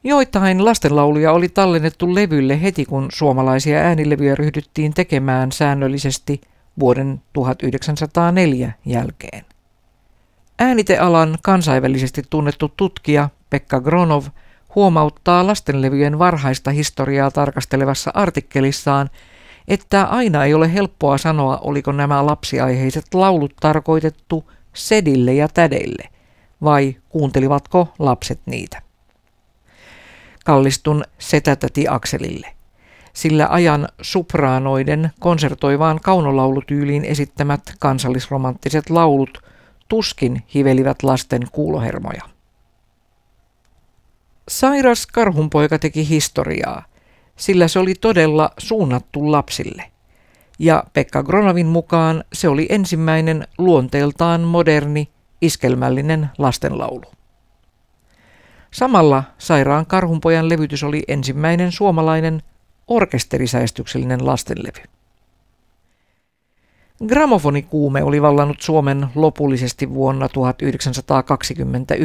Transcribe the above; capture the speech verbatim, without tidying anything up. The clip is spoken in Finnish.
Joitain lastenlauluja oli tallennettu levylle heti, kun suomalaisia äänilevyjä ryhdyttiin tekemään säännöllisesti vuoden tuhatyhdeksänsataaneljä jälkeen. Äänitealan kansainvälisesti tunnettu tutkija Pekka Gronov huomauttaa lastenlevyjen varhaista historiaa tarkastelevassa artikkelissaan, että aina ei ole helppoa sanoa, oliko nämä lapsiaiheiset laulut tarkoitettu sedille ja tädeille, vai kuuntelivatko lapset niitä. Kallistun setätäti Akselille, sillä ajan sopraanoiden konsertoivaan kaunolaulutyyliin esittämät kansallisromanttiset laulut tuskin hivelivät lasten kuulohermoja. Sairas Karhunpoika teki historiaa, sillä se oli todella suunnattu lapsille, ja Pekka Gronovin mukaan se oli ensimmäinen luonteeltaan moderni, iskelmällinen lastenlaulu. Samalla Sairaan Karhunpojan levytys oli ensimmäinen suomalainen orkesterisäestyksellinen lastenlevy. Gramofonikuume oli vallannut Suomen lopullisesti vuonna tuhatyhdeksänsataakaksikymmentäyksi.